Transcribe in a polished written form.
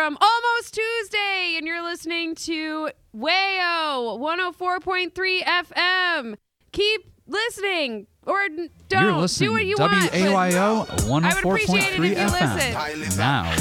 from Almost Tuesday, and you're listening to Wayo 104.3 FM. Keep listening, or don't. You're listening do what you WAYO want. I would appreciate it 104.3 if you FM. listen. Now,